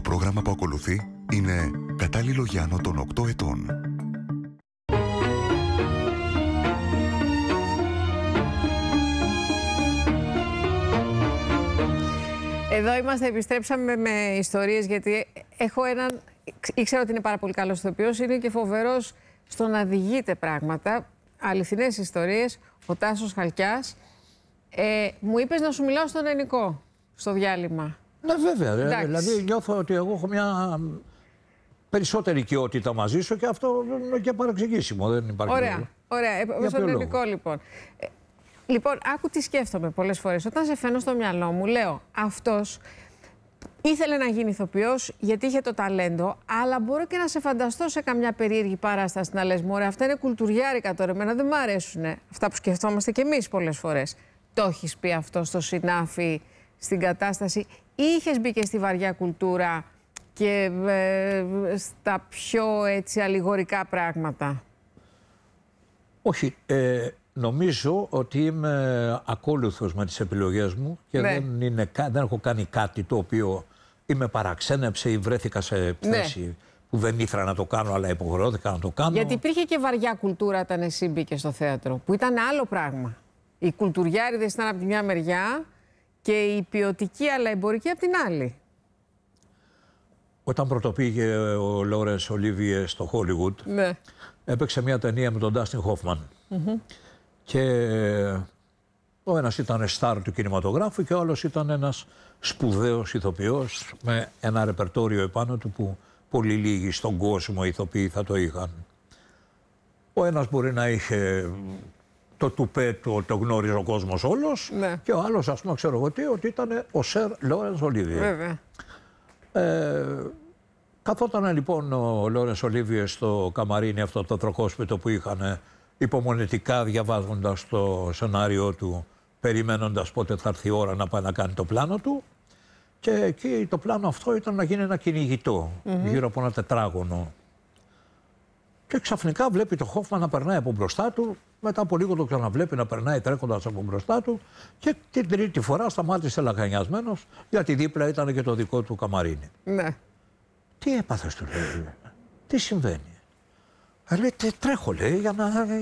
πρόγραμμα που ακολουθεί είναι κατάλληλο για άνω των 8 ετών. Εδώ είμαστε, επιστρέψαμε με ιστορίες, γιατί έχω έναν, ήξερα ότι είναι πάρα πολύ καλός ηθοποιός, είναι και φοβερός στο να διηγείται πράγματα, αληθινές ιστορίες, ο Τάσος Χαλκιάς. Μου είπες να σου μιλάω στον ελληνικό, στο διάλειμμα. Ναι, βέβαια. Δηλαδή νιώθω ότι εγώ έχω μια περισσότερη οικειότητα μαζί σου και αυτό είναι και παρεξηγήσιμο. Δεν υπάρχει ωραία, ωραία. Στον ελληνικό λοιπόν. Λοιπόν, άκου τι σκέφτομαι πολλές φορές. Όταν σε φαίνω στο μυαλό μου, λέω αυτός ήθελε να γίνει ηθοποιός γιατί είχε το ταλέντο, αλλά μπορώ και να σε φανταστώ σε καμιά περίεργη παράσταση να λες, μωρέ, αυτά είναι κουλτουριάρικα τώρα, εμένα δεν μ' αρέσουν αυτά που σκεφτόμαστε κι εμείς πολλές φορές. Το έχεις πει αυτό στο συνάφι, στην κατάσταση, ή είχες μπει και στη βαριά κουλτούρα και στα πιο έτσι αλληγορικά πράγματα? Όχι. Νομίζω ότι είμαι ακόλουθος με τις επιλογές μου και δεν έχω κάνει κάτι το οποίο με παραξένεψε ή βρέθηκα σε θέση που δεν ήθελα να το κάνω, αλλά υποχρεώθηκα να το κάνω. Γιατί υπήρχε και βαριά κουλτούρα όταν εσύ μπήκες στο θέατρο, που ήταν άλλο πράγμα. Οι κουλτουριάριδες ήταν από τη μια μεριά και η ποιοτική αλλά εμπορική από την άλλη. Όταν πρωτοπήγε ο Λόρενς Ολίβιε στο Hollywood, έπαιξε μια ταινία με τον Ντάστιν Χόφμαν. Και ο ένας ήταν στάρ του κινηματογράφου και ο άλλος ήταν ένας σπουδαίος ηθοποιός με ένα ρεπερτόριο επάνω του που πολύ λίγοι στον κόσμο ηθοποιοί θα το είχαν. Ο ένας μπορεί να είχε το τουπέ του, το γνώριζε ο κόσμος όλος, και ο άλλος, ας πούμε, ξέρω εγώ τι, ότι ήταν ο Σερ Λόρενς Ολίβιε. Βέβαια. Καθόταν λοιπόν ο Λόρενς Ολίβιε στο καμαρίνι, αυτό το τροχόσπιτο που είχαν, υπομονετικά διαβάζοντας το σενάριό του, περιμένοντας πότε θα έρθει η ώρα να πάει να κάνει το πλάνο του. Και εκεί το πλάνο αυτό ήταν να γίνει ένα κυνηγητό γύρω από ένα τετράγωνο. Και ξαφνικά βλέπει το Χόφμαν να περνάει από μπροστά του, μετά από λίγο το ξαναβλέπει να περνάει τρέχοντας από μπροστά του, και την τρίτη φορά σταμάτησε λαχανιασμένος, γιατί δίπλα ήταν και το δικό του καμαρίνι. Ναι. Τι έπαθες, του λέει, τι συμβαίνει? Λέει, τρέχω, λέει, για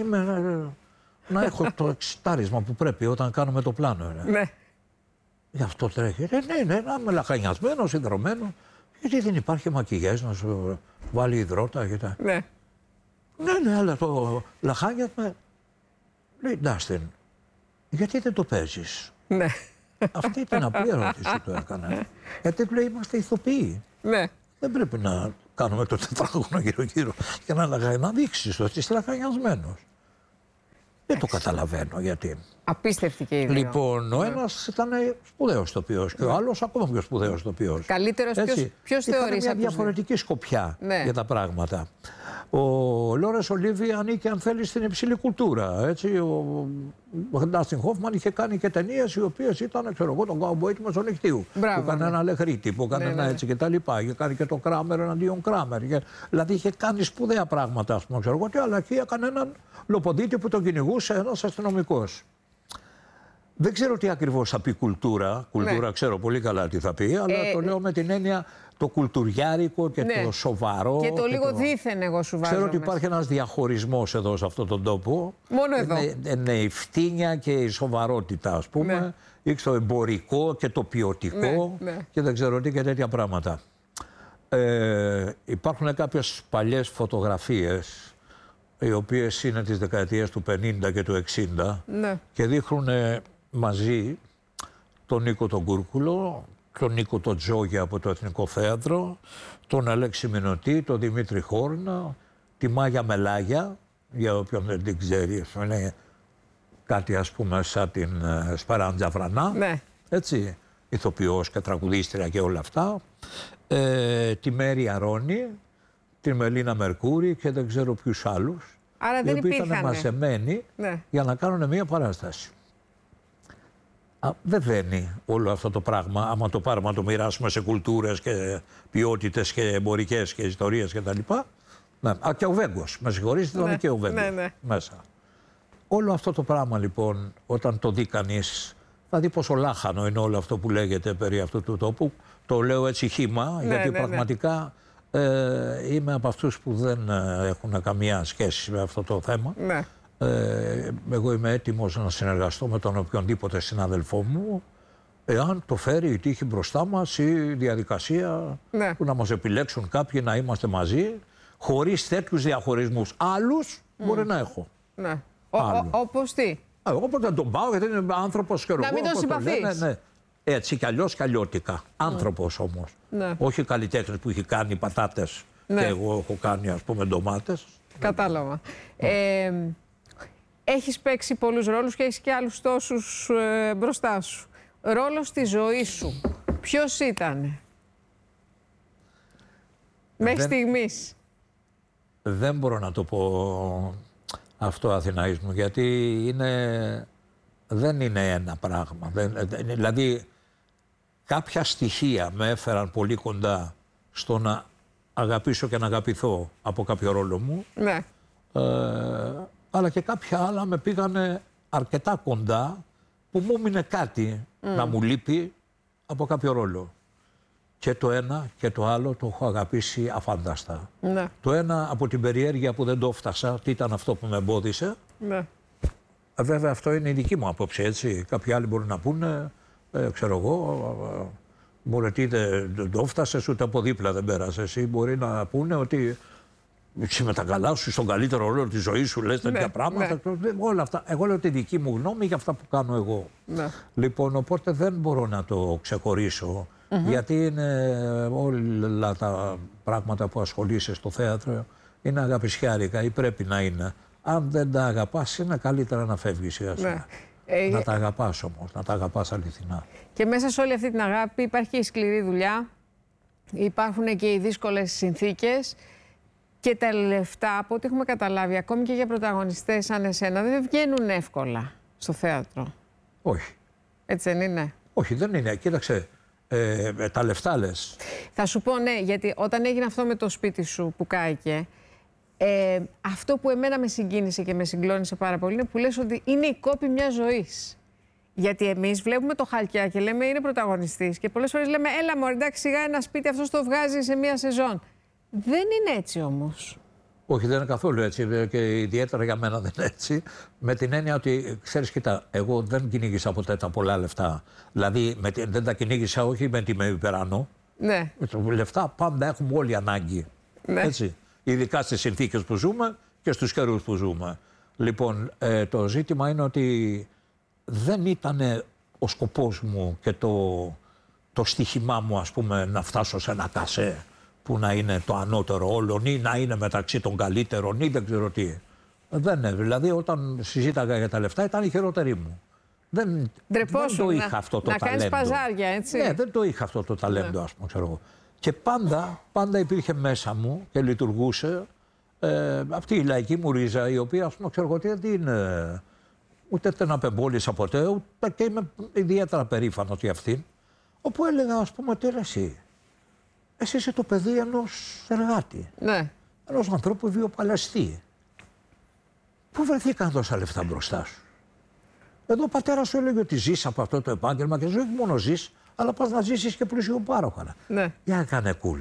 να έχω το εξητάρισμα που πρέπει όταν κάνουμε το πλάνο. Ναι. Γι' αυτό τρέχει. Ναι, να είμαι λαχανιασμένος, ιδρωμένος. Γιατί δεν υπάρχει μακιγιάζ να σου βάλει υδρότα και τα... Ναι, αλλά το λαχάνιασμα... Λέει, Ντάστιν, γιατί δεν το παίζεις? Ναι. Αυτή ήταν απλή ερώτηση που έκανα. Γιατί του λέει, είμαστε ηθοποιοί. Ναι. Δεν πρέπει να κάνουμε το τετράγωνο γύρω-γύρω για να δείξεις ότι είσαι λαχανιασμένος. Δεν το καταλαβαίνω γιατί. Απίστευτη και η δύο. Λοιπόν, ο ένας ήταν σπουδαίος ηθοποιός και ο άλλος ακόμα πιο σπουδαίος ηθοποιός. Καλύτερος, ποιος θεωρείς? Μια διαφορετική σκοπιά για τα πράγματα. Ο Λόρενς Ολίβιε ανήκε, αν θέλει, στην υψηλή κουλτούρα. Έτσι, ο Ντάστιν Χόφμαν είχε κάνει και ταινίες οι οποίες ήταν, ξέρω εγώ, τον Καουμπόι του Μεσονυχτίου. Που έκανε ένα Αλεχρίτη, που έκανε ένα έτσι και τα λοιπά. Είχε κάνει και το Κράμερ εναντίον Κράμερ. Δηλαδή είχε κάνει σπουδαία πράγματα, ας πούμε, ξέρω εγώ, αλλά εκεί έκανε έναν λοποδίτη που τον κυνηγούσε ένας αστυνομικός. Δεν ξέρω τι ακριβώς θα πει κουλτούρα. Κουλτούρα ξέρω πολύ καλά τι θα πει, αλλά το λέω με την έννοια το κουλτουριάρικο και το σοβαρό. Και το λίγο δίθεν εγώ σου βάζω. Ξέρω ότι υπάρχει ένας διαχωρισμός εδώ σε αυτόν τον τόπο. Μόνο εδώ. Είναι η φτύνια και η σοβαρότητα, ας πούμε. Ή το εμπορικό και το ποιοτικό και δεν ξέρω τι και τέτοια πράγματα. Υπάρχουν κάποιες παλιές φωτογραφίες οι οποίες είναι της δεκαετίας του 50 και του 60 και δείχνουν μαζί τον Νίκο τον Κούρκουλο, τον Νίκο τον Τζόγια από το Εθνικό Θέατρο, τον Αλέξη Μινωτή, τον Δημήτρη Χόρνα, τη Μάγια Μελάγια, για όποιον δεν την ξέρει, είναι κάτι ας πούμε σαν την Σπαράντζα Βρανά, έτσι, ηθοποιός και τραγουδίστρια και όλα αυτά, τη Μέρη Αρώνη, τη Μελίνα Μερκούρη και δεν ξέρω ποιους άλλους. Άρα δεν υπήρχαν. Οι οποίοι ήταν μαζεμένοι για να κάνουν μια παράσταση. Δεν βαίνει όλο αυτό το πράγμα, άμα το πάρουμε να το μοιράσουμε σε κουλτούρες και ποιότητες και εμπορικές και ιστορίες κτλ. Και ο Βέγκος, με συγχωρείτε, ήταν και ο Βέγκος μέσα. Όλο αυτό το πράγμα λοιπόν, όταν το δει κανείς, Δηλαδή πόσο λάχανο είναι όλο αυτό που λέγεται περί αυτού του τόπου. Το λέω έτσι χύμα, γιατί πραγματικά είμαι από αυτούς που δεν έχουν καμία σχέση με αυτό το θέμα. Ναι. Εγώ είμαι έτοιμος να συνεργαστώ με τον οποιονδήποτε συνάδελφό μου, εάν το φέρει η τύχη μπροστά μας, η διαδικασία που να μας επιλέξουν κάποιοι να είμαστε μαζί, χωρίς τέτοιους διαχωρισμούς. Άλλους μπορεί να έχω. Ναι. Όπως τι? Όποτε τον πάω, γιατί είναι άνθρωπος και εγώ. Να μην τον συμπαθείς. Ναι. Έτσι κι αλλιώς κι αλλιώτικα. Άνθρωπος όμως. Ναι. Όχι καλλιτέχνης που έχει κάνει πατάτες και εγώ έχω κάνει, ας πούμε, ντομάτες. Κατάλαβα. Έχεις παίξει πολλούς ρόλους και έχεις και άλλους τόσους μπροστά σου. Ρόλος στη ζωή σου, ποιος ήτανε μέχρι στιγμής? Δεν μπορώ να το πω αυτό, Αθηναής μου, γιατί δεν είναι ένα πράγμα. Δηλαδή, κάποια στοιχεία με έφεραν πολύ κοντά στο να αγαπήσω και να αγαπηθώ από κάποιο ρόλο μου. Ναι. Αλλά και κάποια άλλα με πήγανε αρκετά κοντά που μου έμεινε κάτι να μου λείπει από κάποιο ρόλο. Και το ένα και το άλλο το έχω αγαπήσει αφάνταστα. Ναι. Το ένα από την περιέργεια που δεν το έφτασα, τι ήταν αυτό που με εμπόδισε. Ναι. Βέβαια αυτό είναι η δική μου άποψη, έτσι. Κάποιοι άλλοι μπορούν να πούνε, ξέρω εγώ, μωρετή δεν το έφτασες, ούτε από δίπλα δεν πέρασες. Ή μπορεί να πούνε ότι με τα καλά σου, στον καλύτερο ρόλο της ζωής σου λες τέτοια πράγματα. Όλα αυτά. Εγώ λέω τη δική μου γνώμη για αυτά που κάνω εγώ. Ναι. Λοιπόν, οπότε δεν μπορώ να το ξεχωρίσω. Γιατί είναι όλα τα πράγματα που ασχολείσαι στο θέατρο είναι αγαπησιάρικα ή πρέπει να είναι. Αν δεν τα αγαπάς, είναι καλύτερα να φεύγεις. Να τα αγαπάς όμως, να τα αγαπάς αληθινά. Και μέσα σε όλη αυτή την αγάπη υπάρχει και η σκληρή δουλειά, υπάρχουν και οι δύσκολες συνθήκες και τα λεφτά, από ό,τι έχουμε καταλάβει, ακόμη και για πρωταγωνιστές σαν εσένα, δεν βγαίνουν εύκολα στο θέατρο. Όχι. Έτσι δεν είναι? Όχι, δεν είναι. Κοίταξε, τα λεφτά λες. Θα σου πω ναι, γιατί όταν έγινε αυτό με το σπίτι σου που κάηκε, αυτό που εμένα με συγκίνησε και με συγκλώνησε πάρα πολύ είναι που λες ότι είναι η κόπη μιας ζωής. Γιατί εμείς βλέπουμε το Χαλκιά και λέμε είναι πρωταγωνιστής και πολλές φορές λέμε έλα μωρέ, εντάξει, σιγά ένα σπίτι αυτό το βγάζει σε μία σεζόν. Δεν είναι έτσι όμως. Όχι, δεν είναι καθόλου έτσι και ιδιαίτερα για μένα δεν είναι έτσι. Με την έννοια ότι, ξέρεις, κοίτα, εγώ δεν κυνήγησα ποτέ τα πολλά λεφτά. Δηλαδή δεν τα κυνήγησα όχι με τι με υπεράνω. Ναι. Λεφτά πάντα έχουμε όλοι ανάγκη. Ναι. Έτσι. Ειδικά στις συνθήκες που ζούμε και στους καιρούς που ζούμε. Λοιπόν, το ζήτημα είναι ότι δεν ήταν ο σκοπός μου και το στοίχημά μου, ας πούμε, να φτάσω σε ένα κασέ που να είναι το ανώτερο όλων ή να είναι μεταξύ των καλύτερων ή δεν ξέρω τι. Δεν είναι. Δηλαδή, όταν συζήταγα για τα λεφτά, ήταν η χειρότερη μου. Δεν το είχα αυτό το ταλέντο. Να κάνεις παζάρια, έτσι. Ναι, δεν το είχα αυτό το ταλέντο, ας πούμε, ξέρω εγώ. Και πάντα υπήρχε μέσα μου και λειτουργούσε αυτή η λαϊκή μου ρίζα, η οποία, ας πούμε, ξέρω εγώ, δεν είναι ούτε την απεμπόλησα ποτέ, ούτε και είμαι ιδιαίτερα περήφανος για αυτήν. Όπου έλεγα, ας πούμε, τι εσύ είσαι το παιδί ενός εργάτη. Ναι. Ενός ανθρώπου βιοπαλαιστή. Πού βρεθήκαν τόσα λεφτά μπροστά σου? Εδώ ο πατέρας σου έλεγε ότι ζεις από αυτό το επάγγελμα και όχι μόνο ζεις, αλλά πας να ζήσεις και πλουσιοπάροχα. Ναι. Για να κάνε κουλ.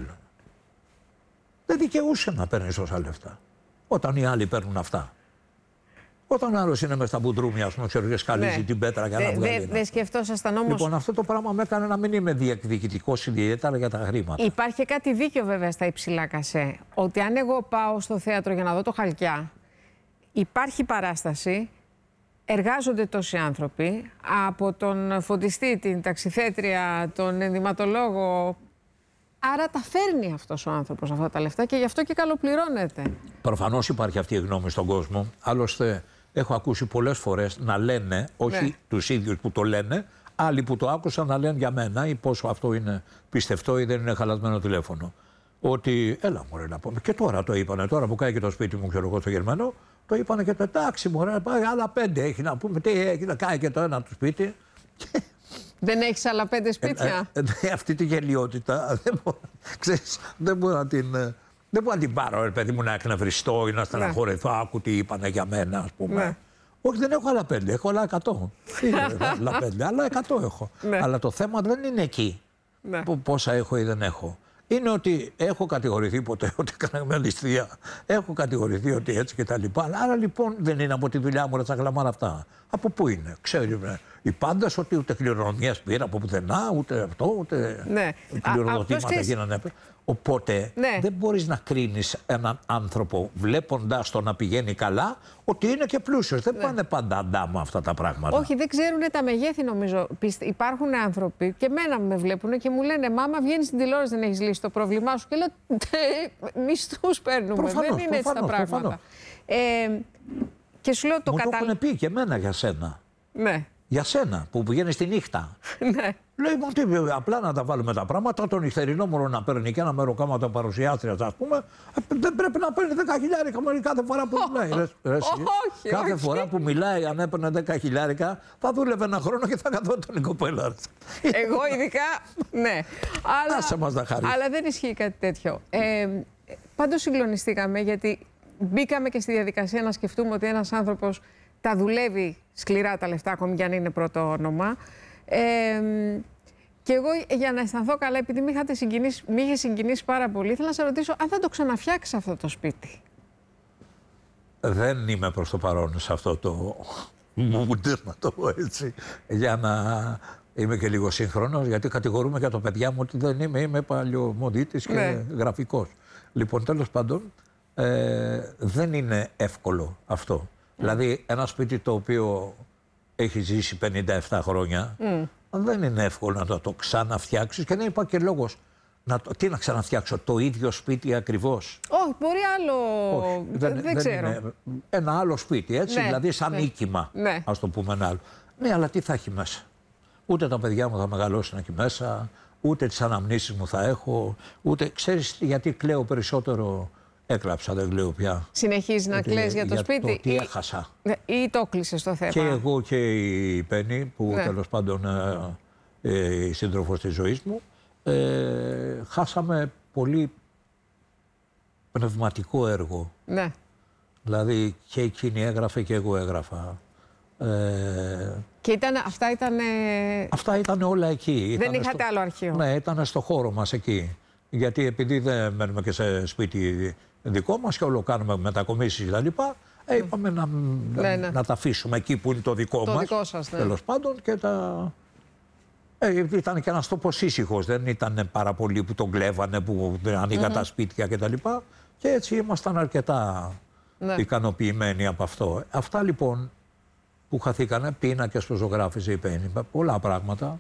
Δεν δικαιούσε να παίρνεις τόσα λεφτά. Όταν οι άλλοι παίρνουν αυτά. Όταν άλλος είναι μες στα μπουντρούμια, ας πούμε, και σκαλίζει την πέτρα για να βγάλει. Δεν σκεφτόσασταν όμως. Λοιπόν, αυτό το πράγμα με έκανε να μην είμαι διεκδικητικός ιδιαίτερα για τα χρήματα. Υπάρχει και κάτι δίκιο βέβαια στα υψηλά κασέ. Ότι αν εγώ πάω στο θέατρο για να δω το Χαλκιά, υπάρχει παράσταση. Εργάζονται τόσοι άνθρωποι, από τον φωτιστή, την ταξιθέτρια, τον ενδυματολόγο. Άρα τα φέρνει αυτός ο άνθρωπος αυτά τα λεφτά και γι' αυτό και καλοπληρώνεται. Προφανώς υπάρχει αυτή η γνώμη στον κόσμο. Άλλωστε, έχω ακούσει πολλές φορές να λένε, όχι τους ίδιους που το λένε, άλλοι που το άκουσαν να λένε για μένα ή πόσο αυτό είναι πιστευτό ή δεν είναι χαλασμένο τηλέφωνο. Ότι, έλα μωρέ να πούμε, και τώρα το είπανε, τώρα που κάει και το σπίτι μου, ξέρω εγώ, στο Γερμανό, το είπανε και το εντάξει μωρέ, άλλα 5 έχει να πούμε, τι έχει να κάνει και το ένα του σπίτι. Δεν έχεις άλλα 5 σπίτια? Αυτή τη γελιότητα δεν μπορώ να την πάρω, ρε παιδί μου, να εκνευριστώ ή να στεναχωρεθώ. Άκου τι είπανε για μένα, ας πούμε. Όχι, δεν έχω άλλα 5, έχω άλλα 100. Άλλα 5, άλλα 100 έχω. Ναι. Αλλά το θέμα δεν είναι εκεί. Ναι. Πόσα έχω ή δεν έχω. Είναι ότι έχω κατηγορηθεί ποτέ ότι έκανα μια ληστεία. Έχω κατηγορηθεί ότι έτσι και τα λοιπά. Άρα λοιπόν δεν είναι από τη δουλειά μου να τσαγλαμάρα αυτά. Από πού είναι, ξέρουμε οι πάντες ότι ούτε κληρονομιές πήρα από πουθενά, ούτε αυτό, ούτε κληροδοτήματα γίνανε. Οπότε δεν μπορείς να κρίνεις έναν άνθρωπο βλέποντάς τον να πηγαίνει καλά ότι είναι και πλούσιος. Δεν πάνε πάντα αντάμα αυτά τα πράγματα. Όχι, δεν ξέρουν τα μεγέθη νομίζω. Υπάρχουν άνθρωποι και εμένα με βλέπουν και μου λένε «Μάμα, βγαίνεις στην τηλεόραση, δεν έχεις λύσει το πρόβλημά σου». Και λέω «Μισθούς παίρνουμε, προφανώς, δεν είναι έτσι τα πράγματα». Και σου λέω το μου το έχουν πει και εμένα για σένα. Ναι. Για σένα που πηγαίνεις τη νύχτα. Ναι. Λέει, μα τι, απλά να τα βάλουμε τα πράγματα. Το νυχτερινό μόνο να παίρνει και ένα μεροκάματο παρουσιάστρια, ας πούμε, δεν πρέπει να παίρνει 10.000 κάθε φορά που μιλάει. Όχι, κάθε φορά που μιλάει, αν έπαιρνε 10.000, θα δούλευε ένα χρόνο και θα καθόταν η κοπέλα. Εγώ ειδικά, ναι. Άσε μας να χαρίσει. Αλλά δεν ισχύει κάτι τέτοιο. Πάντως συγκλονιστήκαμε γιατί μπήκαμε και στη διαδικασία να σκεφτούμε ότι ένας άνθρωπος τα δουλεύει σκληρά τα λεφτά, ακόμη κι αν είναι πρώτο όνομα. Και εγώ για να αισθανθώ καλά, επειδή με είχε συγκινήσει πάρα πολύ, ήθελα να σε ρωτήσω αν θα το ξαναφτιάξεις αυτό το σπίτι. Δεν είμαι προς το παρόν σε αυτό το μούντερ, να το πω έτσι, για να είμαι και λίγο σύγχρονος, γιατί κατηγορούμε για το παιδιά μου ότι δεν είμαι παλιωμοδίτης και γραφικός. Λοιπόν, τέλος πάντων, δεν είναι εύκολο αυτό. Δηλαδή, ένα σπίτι το οποίο έχει ζήσει 57 χρόνια, δεν είναι εύκολο να το ξαναφτιάξεις και δεν υπάρχει και λόγος. Τι να ξαναφτιάξω, το ίδιο σπίτι ακριβώς? Όχι, μπορεί άλλο. Όχι, δεν ξέρω. Είναι ένα άλλο σπίτι, έτσι, δηλαδή σαν οίκημα, ας το πούμε ένα άλλο. Ναι, αλλά τι θα έχει μέσα? Ούτε τα παιδιά μου θα μεγαλώσουν εκεί μέσα, ούτε τις αναμνήσεις μου θα έχω, ούτε ξέρεις γιατί κλαίω περισσότερο? Έκλαψα, δεν κλαίω πια. Συνεχίζει να κλαις για το σπίτι? Το τι έχασα. Ή το κλείσες το θέμα? Και εγώ και η Πέννη, που τέλος πάντων η σύντροφος της ζωής μου, χάσαμε πολύ πνευματικό έργο. Ναι. Δηλαδή και εκείνη έγραφε και εγώ έγραφα. Και αυτά ήταν όλα εκεί. Δεν είχατε άλλο αρχείο? Ναι, ήταν στο χώρο μας εκεί. Γιατί επειδή δεν μένουμε και σε σπίτι δικό μας και όλο κάνουμε μετακομίσεις και τα λοιπά, είπαμε να τα αφήσουμε εκεί που είναι το δικό μας. Δικό σας, τέλος πάντων, και ήταν και ένας τόπος ήσυχος, δεν ήταν πάρα πολλοί που τον κλέβανε, που ανοίγαν τα σπίτια και τα λοιπά. Και έτσι ήμασταν αρκετά ικανοποιημένοι από αυτό. Αυτά λοιπόν που χαθήκανε, πίνακες που ζωγράφιζε η Πέννη, πολλά πράγματα.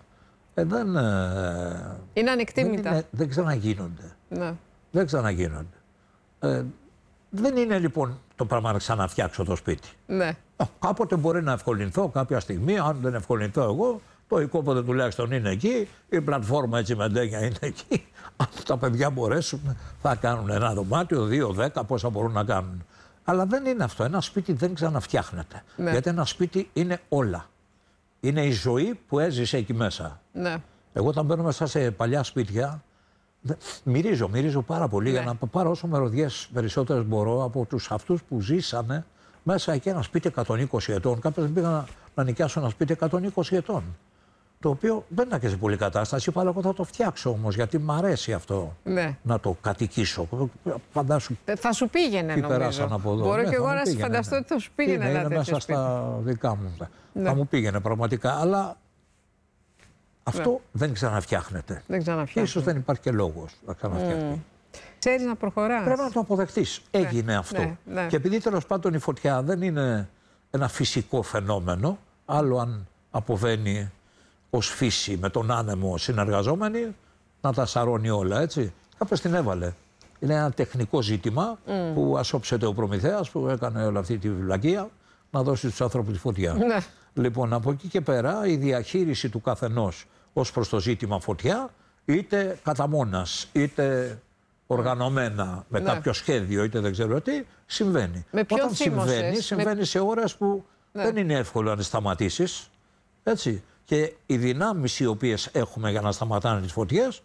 Είναι ανεκτήμητα. Δεν ξαναγίνονται. Δεν ξαναγίνονται. Δεν είναι λοιπόν το πράγμα να ξαναφτιάξω το σπίτι. Κάποτε μπορεί να ευκολυνθώ κάποια στιγμή, αν δεν ευκολυνθώ εγώ, το οικόπεδο τουλάχιστον είναι εκεί, η πλατφόρμα έτσι με ντένια είναι εκεί. Αν τα παιδιά μπορέσουν, θα κάνουν ένα δωμάτιο, 2, 10, πόσα μπορούν να κάνουν. Αλλά δεν είναι αυτό. Ένα σπίτι δεν ξαναφτιάχνεται. Γιατί ένα σπίτι είναι όλα. Είναι η ζωή που έζησε εκεί μέσα. Εγώ όταν μπαίνω μέσα σε παλιά σπίτια, μυρίζω πάρα πολύ για να πάρω όσο μερωδιές περισσότερες μπορώ από αυτούς που ζήσανε μέσα εκεί ένα σπίτι 120 ετών. Κάποιες πήγαν να νοικιάσουν ένα σπίτι 120 ετών. Το οποίο δεν ήταν και σε πολλή κατάσταση. Είπα, αλλά εγώ θα το φτιάξω όμως, γιατί μου αρέσει αυτό να το κατοικήσω. Φαντάσου. Θα σου πήγαινε, νομίζω. Από εδώ. Μπορώ και εγώ να σου φανταστώ ότι θα σου πήγαινε ένα τέτοιο μέσα σπίτι. Στα δικά μου. Θα μου πήγαινε πραγματικά. Αλλά αυτό δεν ξαναφτιάχνεται. Ίσως δεν υπάρχει και λόγος να ξαναφτιαχτεί. Ξέρεις να προχωράς. Πρέπει να το αποδεχτείς. Έγινε αυτό. Και επειδή τέλος πάντων η φωτιά δεν είναι ένα φυσικό φαινόμενο, άλλο αν αποβαίνει ως φύση με τον άνεμο συνεργαζόμενοι, να τα σαρώνει όλα, έτσι. Κάποιος την έβαλε. Είναι ένα τεχνικό ζήτημα που ασόψεται ο Προμηθέας που έκανε όλη αυτή τη βλακεία να δώσει στους ανθρώπους τη φωτιά. Λοιπόν, από εκεί και πέρα η διαχείριση του καθενός ως προς το ζήτημα φωτιά, είτε κατά μόνας, είτε οργανωμένα με κάποιο σχέδιο, είτε δεν ξέρω τι, συμβαίνει. Όταν συμβαίνει σε ώρες που δεν είναι εύκολο να σταματήσεις, έτσι. Και οι δυνάμεις οι οποίες έχουμε για να σταματάνε τις φωτιές,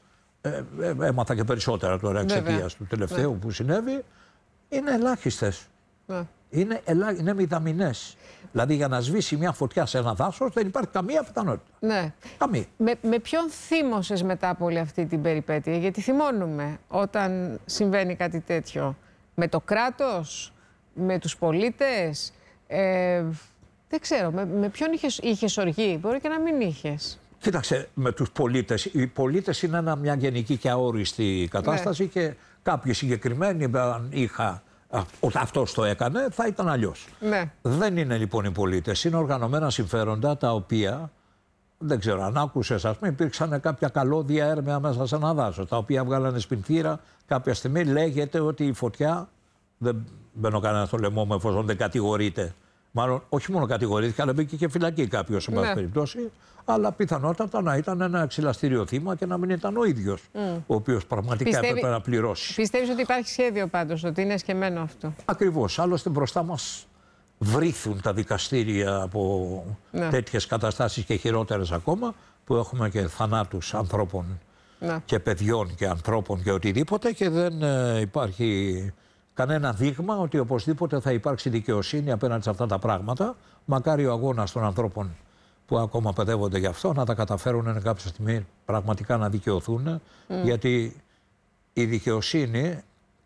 έμαθα και περισσότερα τώρα εξαιτίας του τελευταίου που συνέβη, είναι ελάχιστες. είναι μηδαμινές. Δηλαδή για να σβήσει μια φωτιά σε ένα δάσος δεν υπάρχει καμία πιθανότητα. Ναι. Καμία. Με ποιον θύμωσες μετά από όλη αυτή την περιπέτεια? Γιατί θυμώνουμε όταν συμβαίνει κάτι τέτοιο. Με το κράτος, με τους πολίτες, δεν ξέρω. Με ποιον είχες οργή? Μπορεί και να μην είχες. Κοίταξε, με τους πολίτες. Οι πολίτες είναι μια γενική και αόριστη κατάσταση, ναι. Και κάποιοι συγκεκριμένοι, αν είχα αυτός το έκανε, θα ήταν αλλιώς. Ναι. Δεν είναι λοιπόν οι πολίτες. Είναι οργανωμένα συμφέροντα τα οποία, δεν ξέρω αν άκουσες, ας πούμε, υπήρξαν κάποια καλώδια έρμεα μέσα σε ένα δάσος, τα οποία βγάλανε σπινθήρα. Κάποια στιγμή λέγεται ότι η φωτιά, δεν μπαίνω κανένα στο λαιμό μου εφόσον δεν κατηγορείται. Μάλλον όχι μόνο κατηγορήθηκε, αλλά μπήκε και φυλακή κάποιος σε πάση περιπτώσει. Αλλά πιθανότατα να ήταν ένα εξηλαστήριο θύμα και να μην ήταν ο ίδιος, ο οποίος πραγματικά έπρεπε να πληρώσει. Πιστεύεις ότι υπάρχει σχέδιο πάντως, ότι είναι εσκεμμένο αυτό? Ακριβώς. Άλλωστε μπροστά μας βρίθουν τα δικαστήρια από τέτοιες καταστάσεις και χειρότερες ακόμα, που έχουμε και θανάτους ανθρώπων και παιδιών και ανθρώπων και οτιδήποτε, και δεν υπάρχει κανένα δείγμα ότι οπωσδήποτε θα υπάρξει δικαιοσύνη απέναντι σε αυτά τα πράγματα. Μακάρι ο αγώνας των ανθρώπων που ακόμα παιδεύονται γι' αυτό να τα καταφέρουν κάποια στιγμή πραγματικά να δικαιωθούν, γιατί η δικαιοσύνη,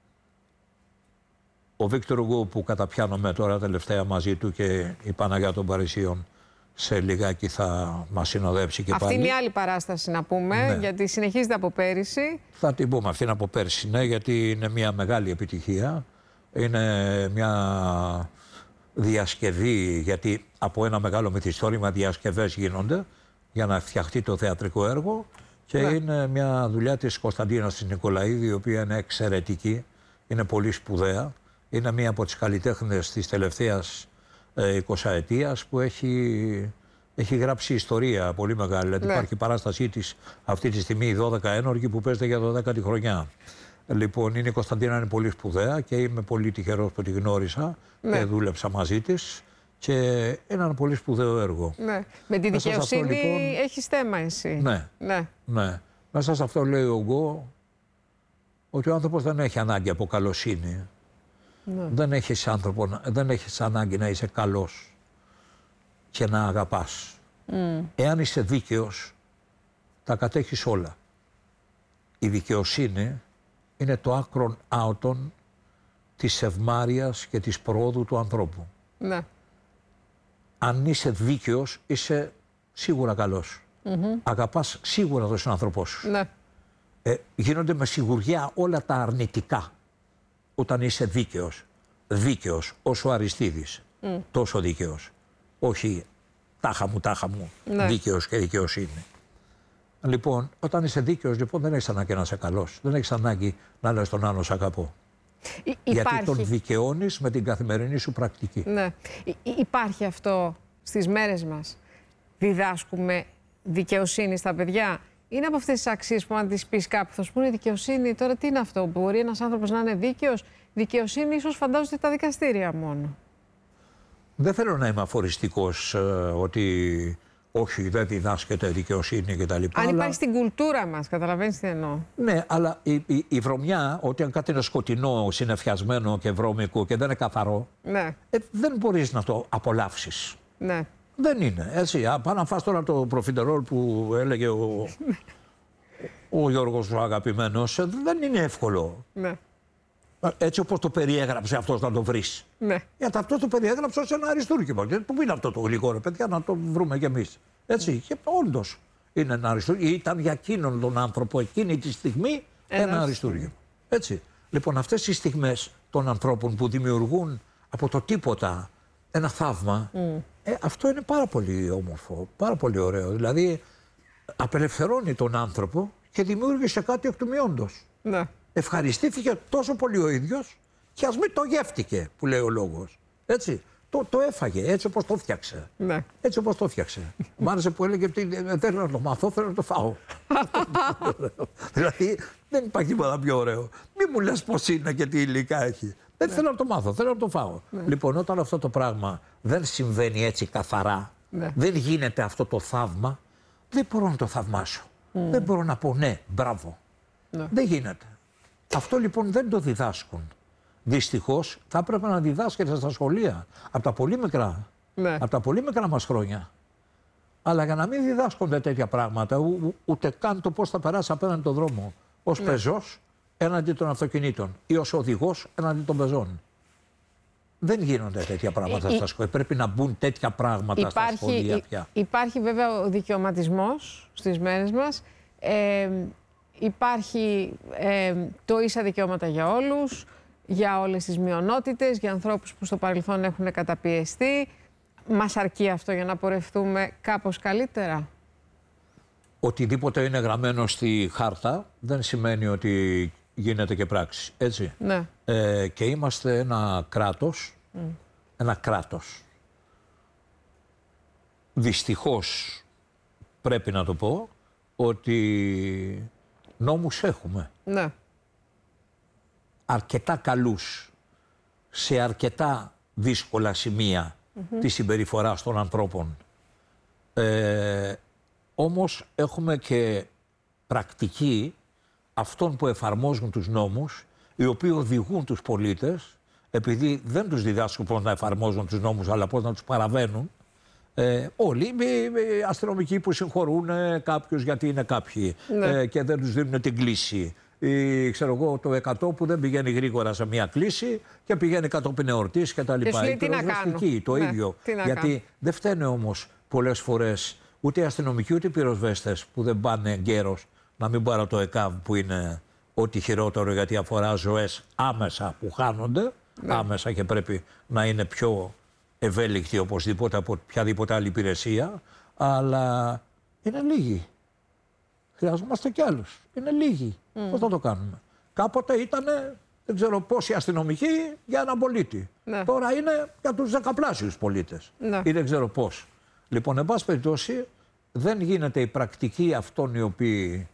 ο Βίκτορ Ουγκό που καταπιάνομαι τώρα τελευταία μαζί του και η Παναγιά των Παρισίων σε λιγάκι θα μας συνοδέψει και αυτή πάλι. Αυτή είναι η άλλη παράσταση να πούμε, γιατί συνεχίζεται από πέρυσι. Θα την πούμε αυτή από πέρυσι, ναι, γιατί είναι μια μεγάλη επιτυχία. Είναι μια διασκευή, γιατί από ένα μεγάλο μυθιστόρημα διασκευές γίνονται για να φτιαχτεί το θεατρικό έργο, και είναι μια δουλειά της Κωνσταντίνας της Νικολαίδη, η οποία είναι εξαιρετική, είναι πολύ σπουδαία. Είναι μία από τις καλλιτέχνες της τελευταίας 20ετίας που έχει γράψει ιστορία πολύ μεγάλη. Δηλαδή υπάρχει παράστασή της αυτή τη στιγμή, η 12 ένορκη, που παίζεται για 12η χρονιά. Λοιπόν, η Κωνσταντίνα είναι πολύ σπουδαία και είμαι πολύ τυχερός που τη γνώρισα και δούλεψα μαζί της, και είναι ένα πολύ σπουδαίο έργο. Ναι. Με τη δικαιοσύνη αυτό, λοιπόν, έχεις θέμα εσύ. Ναι. Μέσα σε αυτό λέει ο Ουγκό ότι ο άνθρωπος δεν έχει ανάγκη από καλοσύνη. Δεν έχεις ανάγκη να είσαι καλός και να αγαπάς. Εάν είσαι δίκαιος, τα κατέχεις όλα. Η δικαιοσύνη είναι το άκρον άωτον της ευμάρειας και της προόδου του ανθρώπου. Ναι. Αν είσαι δίκαιος, είσαι σίγουρα καλός. Αγαπάς σίγουρα τον άνθρωπό σου. Ναι. Γίνονται με σιγουριά όλα τα αρνητικά όταν είσαι δίκαιος. Δίκαιος, όσο ο Αριστίδης. Τόσο δίκαιος. Όχι τάχα μου, δίκαιος και δικαιοσύνη. Λοιπόν, όταν είσαι δίκαιος, λοιπόν, δεν έχεις ανάγκη να είσαι καλός. Δεν έχεις ανάγκη να λες τον άλλο σ' αγαπώ. Γιατί τον δικαιώνεις με την καθημερινή σου πρακτική. Ναι. Υπάρχει αυτό στις μέρες μας? Διδάσκουμε δικαιοσύνη στα παιδιά? Είναι από αυτές τις αξίες που αν τις πεις κάπου θα σου πούνε δικαιοσύνη, τώρα τι είναι αυτό? Μπορεί ένας άνθρωπος να είναι δίκαιος? Δικαιοσύνη ίσως φαντάζονται τα δικαστήρια μόνο. Δεν θέλω να είμαι αφοριστικός ότι όχι, δεν διδάσκεται δικαιοσύνη κτλ. Αν υπάρχει στην κουλτούρα μας, καταλαβαίνεις τι εννοώ? Ναι, αλλά η βρωμιά, ότι αν κάτι είναι σκοτεινό, συννεφιασμένο και βρώμικο και δεν είναι καθαρό, δεν μπορείς να το απολαύσεις. Ναι. Δεν είναι, έτσι. Πάμε να φας τώρα το προφιτερόλ που έλεγε ο Γιώργος ο αγαπημένος, δεν είναι εύκολο. Ναι. Έτσι όπως το περιέγραψε αυτός να το βρεις. Ναι. Γιατί αυτό το περιέγραψε ως ένα αριστούργημα. Πού είναι αυτό το γλυκό, ρε παιδιά, να το βρούμε κι εμείς. Έτσι. Και όντως είναι ένα αριστούργημα. Ήταν για εκείνον τον άνθρωπο εκείνη τη στιγμή ένα αριστούργημα. Έτσι. Λοιπόν, αυτές οι στιγμές των ανθρώπων που δημιουργούν από το τίποτα ένα θαύμα, αυτό είναι πάρα πολύ όμορφο, πάρα πολύ ωραίο. Δηλαδή, απελευθερώνει τον άνθρωπο και δημιούργησε κάτι εκ του μειόντος. Ναι. Ευχαριστήθηκε τόσο πολύ ο ίδιος και ας μην το γεύτηκε, που λέει ο λόγος. Έτσι. Το έφαγε έτσι όπως το φτιάξε. Ναι. Έτσι όπως το φτιάξε. Μ' άρεσε που έλεγε δεν θέλω να το μάθω, θέλω να το φάω. Δηλαδή δεν υπάρχει τίποτα πιο ωραίο. Μη μου λες πώς είναι και τι υλικά έχει. Δεν θέλω να το μάθω, θέλω να το φάω. Λοιπόν, όταν αυτό το πράγμα δεν συμβαίνει έτσι καθαρά, δεν γίνεται αυτό το θαύμα, δεν μπορώ να το θαυμάσω. Δεν μπορώ να πω ναι, μπράβο. Δεν γίνεται. Αυτό λοιπόν δεν το διδάσκουν. δυστυχώς θα έπρεπε να διδάσκεται στα σχολεία από τα πολύ μικρά, από τα πολύ μικρά μας χρόνια. Αλλά για να μην διδάσκονται τέτοια πράγματα, ούτε καν το πώς θα περάσει απέναντι τον δρόμο ως πεζός έναντι των αυτοκινήτων ή ως οδηγός έναντι των πεζών. Δεν γίνονται τέτοια πράγματα στα σχολεία. Πρέπει να μπουν τέτοια πράγματα στα σχολεία πια. Υπάρχει βέβαια ο δικαιωματισμός στις μέρες μας. Υπάρχει το ίσα δικαιώματα για όλους, για όλες τις μειονότητες, για ανθρώπους που στο παρελθόν έχουν καταπιεστεί. Μας αρκεί αυτό για να πορευτούμε κάπως καλύτερα? Οτιδήποτε είναι γραμμένο στη χάρτα δεν σημαίνει ότι γίνεται και πράξη, έτσι. Ναι. Και είμαστε ένα κράτος. Δυστυχώς πρέπει να το πω ότι νόμους έχουμε. Ναι. Αρκετά καλούς σε αρκετά δύσκολα σημεία της συμπεριφοράς των ανθρώπων. Όμως έχουμε και πρακτική αυτών που εφαρμόζουν τους νόμους, οι οποίοι οδηγούν τους πολίτες, επειδή δεν τους διδάσκουν πώς να εφαρμόζουν τους νόμους, αλλά πώς να τους παραβαίνουν. Όλοι οι αστυνομικοί που συγχωρούν κάποιους γιατί είναι κάποιοι και δεν τους δίνουν την κλίση. Ή ξέρω εγώ το 100 που δεν πηγαίνει γρήγορα σε μια κλίση και πηγαίνει κατόπιν εορτής και τα λοιπά. Τι να κάνω. Το ίδιο. Γιατί δεν φταίνε όμως πολλές φορές ούτε οι αστυνομικοί ούτε οι πυροσβέστες που δεν πάνε γέρος, να μην πάρω το ΕΚΑΒ που είναι ό,τι χειρότερο γιατί αφορά ζωές άμεσα που χάνονται, άμεσα, και πρέπει να είναι πιο ευέλικτοι οπωσδήποτε από οποιαδήποτε άλλη υπηρεσία, αλλά είναι λίγοι. Χρειαζόμαστε κι άλλους. Είναι λίγοι. Πώς θα το κάνουμε? Κάποτε ήταν, δεν ξέρω πόσοι αστυνομικοί για έναν πολίτη. Τώρα είναι για τους δεκαπλάσιους πολίτες. Ή δεν ξέρω πώς. Λοιπόν, εν πάση περιπτώσει, δεν γίνεται η πρακτική αυτών οι οποίοι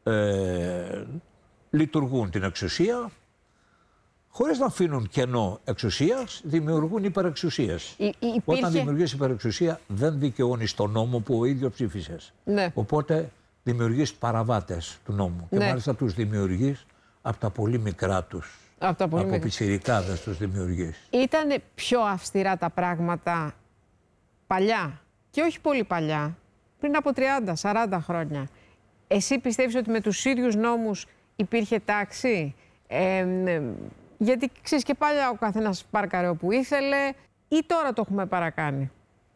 λειτουργούν την εξουσία, χωρίς να αφήνουν κενό εξουσίας, δημιουργούν υπερεξουσίες. Όταν δημιουργείς υπερεξουσία, δεν δικαιώνεις τον νόμο που ο ίδιος ψήφισες. Οπότε δημιουργείς παραβάτες του νόμου. Και μάλιστα τους δημιουργείς από τα πολύ μικρά τους. Από πιτσιρικάδες τους δημιουργείς. Ήτανε πιο αυστηρά τα πράγματα παλιά και όχι πολύ παλιά, πριν από 30-40 χρόνια. Εσύ πιστεύεις ότι με τους ίδιους νόμους υπήρχε τάξη? Γιατί ξέρεις, και παλιά ο καθένας πάρκαρε όπου ήθελε, ή τώρα το έχουμε παρακάνει?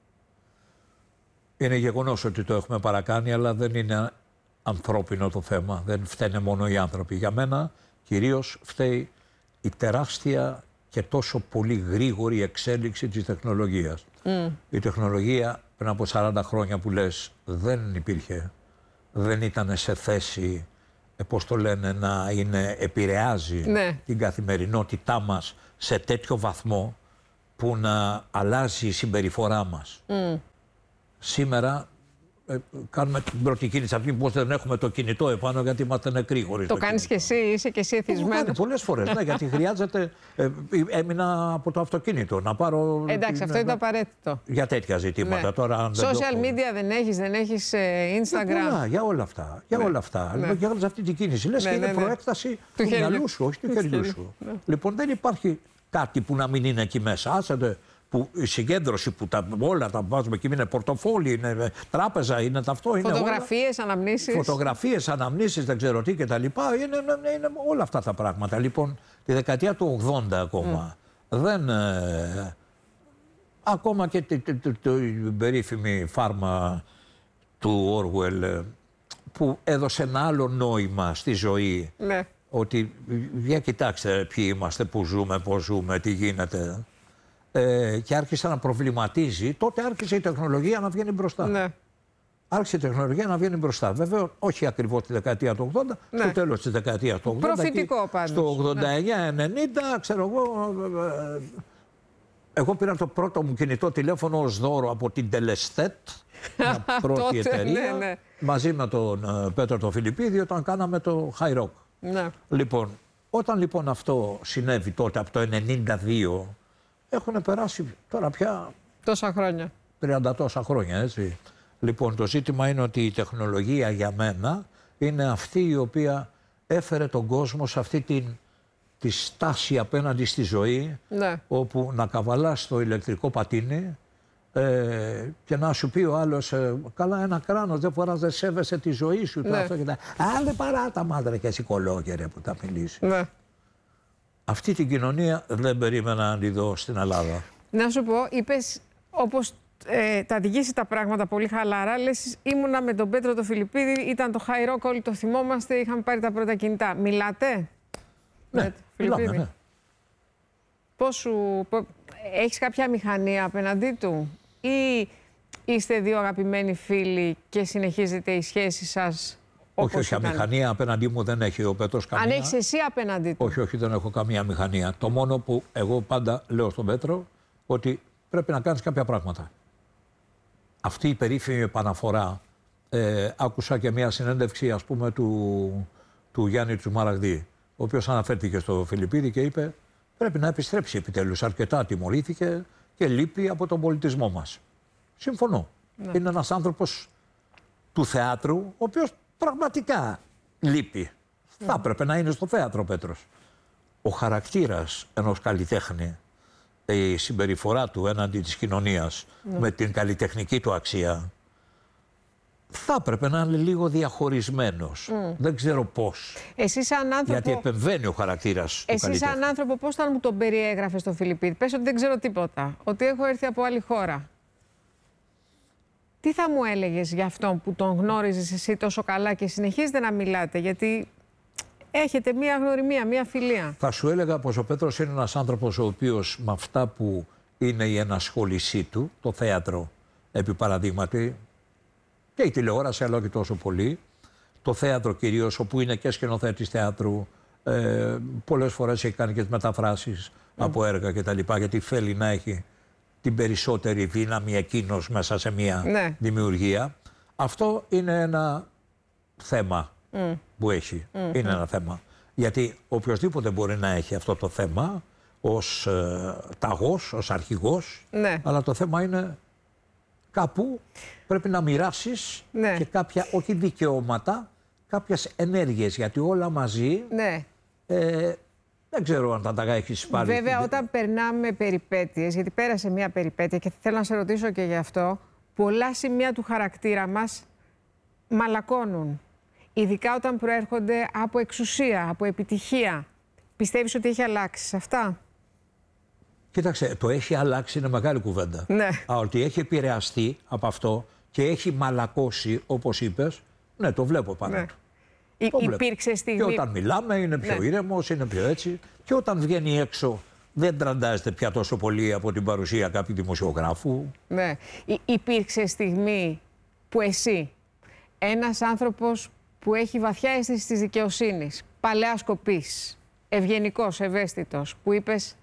Είναι γεγονός ότι το έχουμε παρακάνει, αλλά δεν είναι ανθρώπινο το θέμα. Δεν φταίνε μόνο οι άνθρωποι. Για μένα κυρίως φταίει η τεράστια και τόσο πολύ γρήγορη εξέλιξη της τεχνολογίας. Η τεχνολογία πριν από 40 χρόνια που λες δεν υπήρχε. Δεν ήταν σε θέση, πώς το λένε, να επηρεάζει την καθημερινότητά μας σε τέτοιο βαθμό που να αλλάζει η συμπεριφορά μας. Σήμερα κάνουμε την πρώτη κίνηση αυτή, πώς δεν έχουμε το κινητό επάνω γιατί είμαστε νεκροί χωρίς το κάνεις και εσύ, είσαι και εσύ εθισμένος? Το κάνω πολλές φορές, γιατί χρειάζεται, έμεινα από το αυτοκίνητο να πάρω... Εντάξει, αυτό είναι το απαραίτητο. Για τέτοια ζητήματα. Τώρα, social media δεν έχεις Instagram? Πολλά, για όλα αυτά. Για όλα αυτά. Λοιπόν, για αυτή την κίνηση. Λες και είναι προέκταση του μυαλού σου, όχι του χεριού σου. Λοιπόν, δεν υπάρχει κάτι που να μην είναι εκεί μέσα. Άσετε, που η συγκέντρωση που όλα τα βάζουμε εκεί, είναι πορτοφόλι, είναι τράπεζα, είναι αυτό. Φωτογραφίες, αναμνήσεις. Φωτογραφίες, αναμνήσεις, δεν ξέρω τι κτλ. Είναι όλα αυτά τα πράγματα. Λοιπόν, τη δεκαετία του 80 ακόμα. Δεν. Ακόμα και την περίφημη φάρμα του Orwell που έδωσε ένα άλλο νόημα στη ζωή. Ότι για κοιτάξτε ποιοι είμαστε, που ζούμε, πώς ζούμε, τι γίνεται. Και άρχισε να προβληματίζει, τότε άρχισε η τεχνολογία να βγαίνει μπροστά. Άρχισε η τεχνολογία να βγαίνει μπροστά. Βέβαια, όχι ακριβώς τη δεκαετία του 80, στο τέλος της δεκαετίας του 80. Προφητικό πάντως. Στο 89-90, ξέρω εγώ. Εγώ πήρα το πρώτο μου κινητό τηλέφωνο ως δώρο από την Τελεστέτ, μια πρώτη εταιρεία, μαζί με τον Πέτρο τον Φιλιππίδη, όταν κάναμε το High Rock. Λοιπόν, όταν λοιπόν αυτό συνέβη τότε από το 92, έχουν περάσει τώρα πια... Τόσα χρόνια. 30 τόσα χρόνια, έτσι. Λοιπόν, το ζήτημα είναι ότι η τεχνολογία για μένα είναι αυτή η οποία έφερε τον κόσμο σε αυτή τη στάση απέναντι στη ζωή, ναι. όπου να καβαλάς το ηλεκτρικό πατίνι και να σου πει ο άλλος, καλά ένα κράνος, δεν φοράς, δεν σέβεσαι τη ζωή σου. Ναι. Αυτό και τα... δεν παράτα μάδρα και εσύ κολόγερε που τα μιλήσει. Ναι. Αυτή την κοινωνία δεν περίμενα να τη δω στην Ελλάδα. Να σου πω, είπες όπως τα διηγήσει τα πράγματα πολύ χαλαρά. Λες, ήμουνα με τον Πέτρο το Φιλιππίδη, ήταν το high rock, όλοι το θυμόμαστε, είχαμε πάρει τα πρώτα κινητά. Μιλάτε? Ναι, μιλάμε, ναι. Έχεις κάποια μηχανία απέναντί του ή είστε δύο αγαπημένοι φίλοι και συνεχίζετε η σχέση σας όπως όχι, μηχανία απέναντί μου δεν έχει ο Πέτρος καμία. Αν έχεις εσύ απέναντί του? Όχι, δεν έχω καμία μηχανία. Το μόνο που εγώ πάντα λέω στον Πέτρο, ότι πρέπει να κάνεις κάποια πράγματα. Αυτή η περίφημη επαναφορά, άκουσα και μια συνέντευξη, ας πούμε, του Γιάννη του Μαραγδί, ο οποίος αναφέρθηκε στο Φιλιππίδη και είπε πρέπει να επιστρέψει επιτέλους. Αρκετά τιμωρήθηκε και λείπει από τον πολιτισμό μας. Συμφωνώ. Ναι. Είναι ένας άνθρωπος του θεάτρου, ο οποίος πραγματικά λείπει. Ναι. Θα έπρεπε να είναι στο θέατρο ο Πέτρος. Ο χαρακτήρας ενός καλλιτέχνη, η συμπεριφορά του έναντι της κοινωνίας, με την καλλιτεχνική του αξία, θα έπρεπε να είναι λίγο διαχωρισμένος. Δεν ξέρω πώς. Εσύ σαν άνθρωπο... Γιατί επεμβαίνει ο χαρακτήρας του καλλιτέχνη. Εσύ σαν άνθρωπο πώς θα μου τον περιέγραφες στο Φιλιππίδη? Πες ότι δεν ξέρω τίποτα, ότι έχω έρθει από άλλη χώρα. Τι θα μου έλεγες για αυτόν που τον γνώριζες εσύ τόσο καλά και συνεχίζετε να μιλάτε? Γιατί έχετε μία γνωριμία, μία φιλία. Θα σου έλεγα πως ο Πέτρος είναι ένας άνθρωπος ο οποίος με αυτά που είναι η ενασχόλησή του, το θέατρο επί παραδείγματι, και η τηλεόραση αλλά όχι τόσο πολύ, το θέατρο κυρίως, όπου είναι και σκηνοθέτης θεάτρου, πολλές φορές έχει κάνει και τις μεταφράσεις από έργα κτλ. Γιατί θέλει να έχει την περισσότερη δύναμη εκείνος μέσα σε μια δημιουργία. Αυτό είναι ένα θέμα που έχει. Είναι ένα θέμα. Γιατί οποιοσδήποτε μπορεί να έχει αυτό το θέμα ως ταγός, ως αρχηγός, αλλά το θέμα είναι κάπου πρέπει να μοιράσεις και κάποια, όχι δικαιώματα, κάποιες ενέργειες, γιατί όλα μαζί δεν ξέρω αν θα τα έχεις πάλι. Βέβαια, όταν περνάμε περιπέτειες, γιατί πέρασε μια περιπέτεια και θέλω να σε ρωτήσω και γι' αυτό, πολλά σημεία του χαρακτήρα μας μαλακώνουν. Ειδικά όταν προέρχονται από εξουσία, από επιτυχία. Πιστεύεις ότι έχει αλλάξει σε αυτά? Κοίταξε, το έχει αλλάξει είναι μεγάλη κουβέντα. Ναι. Ότι έχει επηρεαστεί από αυτό και έχει μαλακώσει, όπως είπες, ναι, το βλέπω πάνω του. Υπήρξε στιγμή... Και όταν μιλάμε είναι πιο ήρεμος, είναι πιο έτσι. Και όταν βγαίνει έξω δεν τραντάζεται πια τόσο πολύ από την παρουσία κάποιου δημοσιογράφου. Ναι. Υπήρξε στιγμή που εσύ, ένας άνθρωπος που έχει βαθιά αίσθηση της δικαιοσύνης, παλαιάς σκοπής, ευγενικός, ευαίσθητος, που είπες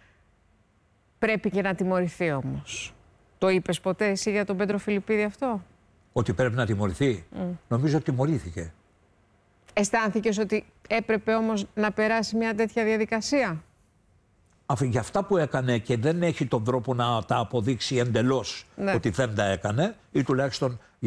πρέπει και να τιμωρηθεί όμως? Το είπες ποτέ εσύ για τον Πέτρο Φιλιππίδη αυτό? Ότι πρέπει να τιμωρηθεί? Νομίζω ότι τιμωρήθηκε. Αισθάνθηκες ότι έπρεπε όμως να περάσει μια τέτοια διαδικασία? Για αυτά που έκανε και δεν έχει τον τρόπο να τα αποδείξει εντελώς ότι δεν τα έκανε, ή τουλάχιστον